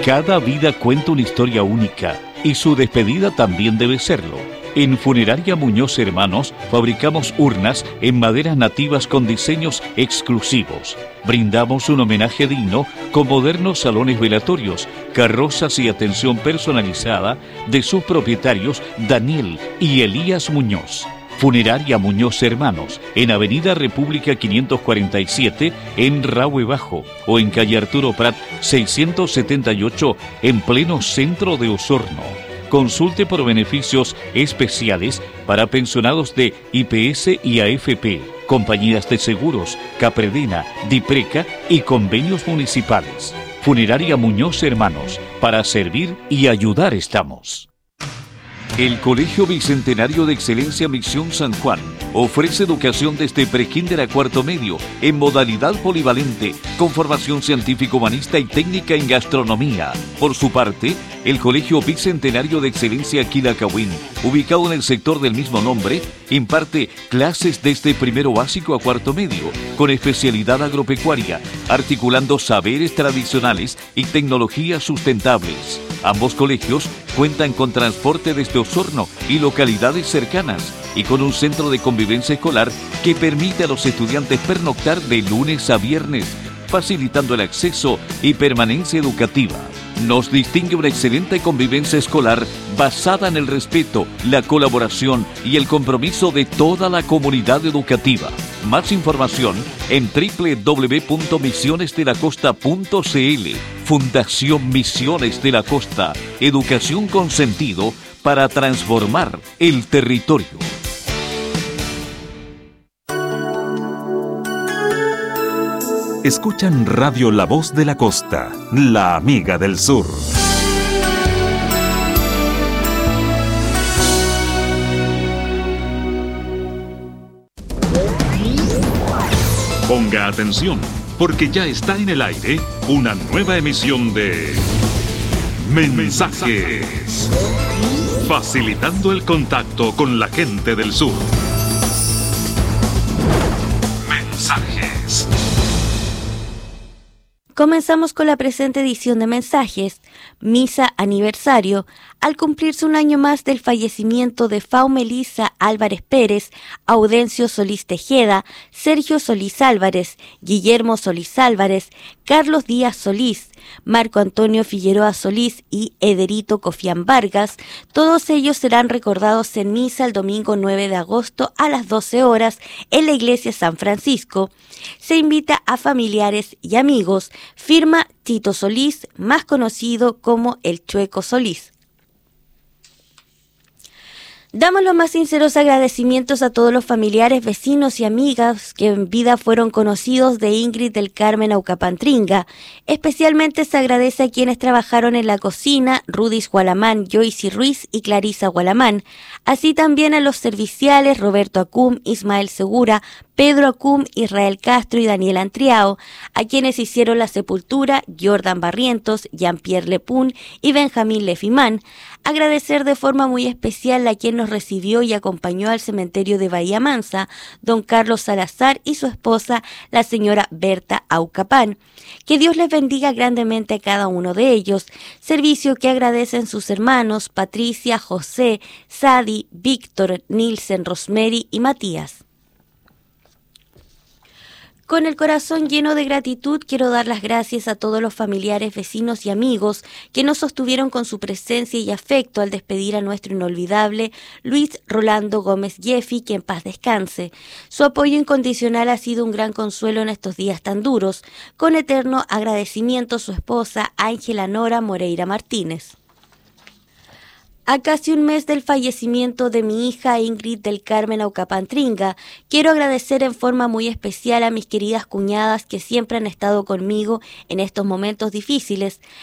Cada vida cuenta una historia única y su despedida también debe serlo. En Funeraria Muñoz Hermanos fabricamos urnas en maderas nativas con diseños exclusivos. Brindamos un homenaje digno con modernos salones velatorios, carrozas y atención personalizada de sus propietarios Daniel y Elías Muñoz. Funeraria Muñoz Hermanos, en Avenida República 547, en Rahue Bajo, o en calle Arturo Prat 678, en pleno centro de Osorno. Consulte por beneficios especiales para pensionados de IPS y AFP, compañías de seguros, Capredena, Dipreca y convenios municipales. Funeraria Muñoz Hermanos, para servir y ayudar estamos. El Colegio Bicentenario de Excelencia Misión San Juan ofrece educación desde prekinder a cuarto medio en modalidad polivalente con formación científico-humanista y técnica en gastronomía. Por su parte, el Colegio Bicentenario de Excelencia Quilacahuen, ubicado en el sector del mismo nombre, imparte clases desde primero básico a cuarto medio con especialidad agropecuaria, articulando saberes tradicionales y tecnologías sustentables. Ambos colegios cuentan con transporte desde Osorno y localidades cercanas y con un centro de convivencia escolar que permite a los estudiantes pernoctar de lunes a viernes, facilitando el acceso y permanencia educativa. Nos distingue una excelente convivencia escolar basada en el respeto, la colaboración y el compromiso de toda la comunidad educativa. Más información en www.misionesdelacosta.cl. Fundación Misiones de la Costa. Educación con sentido para transformar el territorio. Escuchan Radio La Voz de la Costa, la amiga del sur. Ponga atención, porque ya está en el aire una nueva emisión de Mensajes, facilitando el contacto con la gente del sur. Mensajes. Comenzamos con la presente edición de Mensajes, Misa Aniversario, al cumplirse un año más del fallecimiento de Melisa Álvarez Pérez, Audencio Solís Tejeda, Sergio Solís Álvarez, Guillermo Solís Álvarez, Carlos Díaz Solís, Marco Antonio Figueroa Solís y Ederito Cofián Vargas. Todos ellos serán recordados en misa el domingo 9 de agosto a las 12 horas en la iglesia San Francisco. Se invita a familiares y amigos. Firma Tito Solís, más conocido como el Chueco Solís. Damos los más sinceros agradecimientos a todos los familiares, vecinos y amigas que en vida fueron conocidos de Ingrid del Carmen Aucapantringa. Especialmente se agradece a quienes trabajaron en la cocina, Rudis Gualamán, Joyce Ruiz y Clarisa Gualamán. Así también a los serviciales Roberto Acum, Ismael Segura, Pedro Acum, Israel Castro y Daniel Antriao, a quienes hicieron la sepultura Jordan Barrientos, Jean-Pierre Lepun y Benjamín Lefimán. Agradecer de forma muy especial a quien nos recibió y acompañó al cementerio de Bahía Mansa, don Carlos Salazar y su esposa, la señora Berta Aucapán. Que Dios les bendiga grandemente a cada uno de ellos, servicio que agradecen sus hermanos Patricia, José, Sadi, Víctor, Nilsen, Rosemary y Matías. Con el corazón lleno de gratitud quiero dar las gracias a todos los familiares, vecinos y amigos que nos sostuvieron con su presencia y afecto al despedir a nuestro inolvidable Luis Rolando Gómez Jeffy, que en paz descanse. Su apoyo incondicional ha sido un gran consuelo en estos días tan duros. Con eterno agradecimiento, su esposa Ángela Nora Moreira Martínez. A casi un mes del fallecimiento de mi hija Ingrid del Carmen Aucapantringa, quiero agradecer en forma muy especial a mis queridas cuñadas que siempre han estado conmigo en estos momentos difíciles,